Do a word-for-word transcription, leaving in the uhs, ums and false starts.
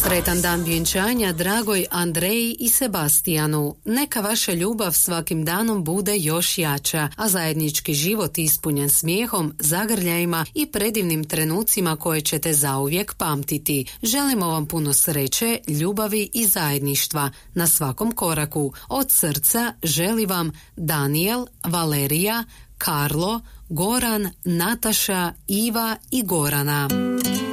Sretan dan vjenčanja dragoj Andreji i Sebastijanu. Neka vaša ljubav svakim danom bude još jača, a zajednički život ispunjen smijehom, zagrljajima i predivnim trenucima koje ćete zauvijek pamtiti. Želimo vam puno sreće, ljubavi i zajedništva na svakom koraku. Od srca želi vam Daniel, Valerija, Karlo, Goran, Nataša, Iva i Gorana.